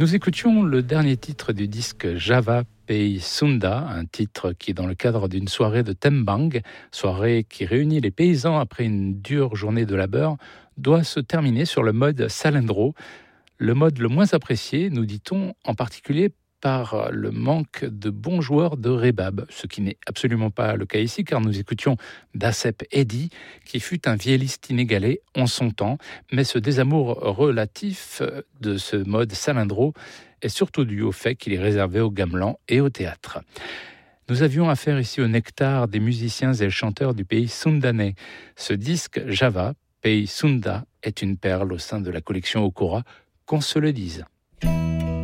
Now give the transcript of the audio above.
Nous écoutions le dernier titre du disque Java Pei Sunda, un titre qui, dans le cadre d'une soirée de Tembang, soirée qui réunit les paysans après une dure journée de labeur, doit se terminer sur le mode Salendro, le mode le moins apprécié, nous dit-on, en particulier par le manque de bons joueurs de rebab, ce qui n'est absolument pas le cas ici, car nous écoutions Dasep Eddy, qui fut un vielliste inégalé en son temps, mais ce désamour relatif de ce mode salindro est surtout dû au fait qu'il est réservé au gamelan et au théâtre. Nous avions affaire ici au nectar des musiciens et chanteurs du pays sundanais. Ce disque Java, Pei Sunda, est une perle au sein de la collection Okora, qu'on se le dise.